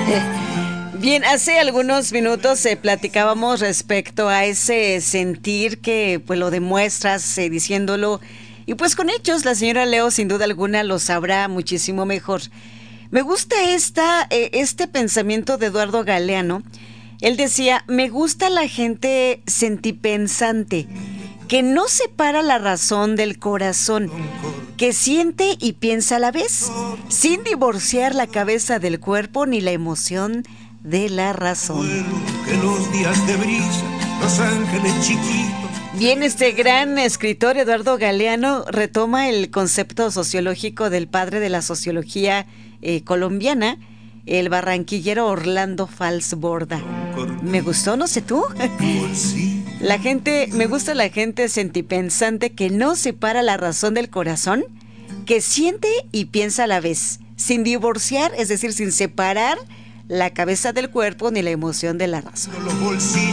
Bien, hace algunos minutos platicábamos respecto a ese sentir que pues lo demuestras diciéndolo y pues con hechos la señora Leo sin duda alguna lo sabrá muchísimo mejor. Me gusta este pensamiento de Eduardo Galeano. Él decía, me gusta la gente sentipensante, que no separa la razón del corazón, que siente y piensa a la vez, sin divorciar la cabeza del cuerpo ni la emoción de la razón. Que los días de brisa, los ángeles chiquitos. Bien, este gran escritor Eduardo Galeano retoma el concepto sociológico del padre de la sociología colombiana, el barranquillero Orlando Falsborda. Me gustó, no sé tú. Me gusta la gente sentipensante que no separa la razón del corazón, que siente y piensa a la vez, sin divorciar, es decir, sin separar la cabeza del cuerpo ni la emoción de la razón.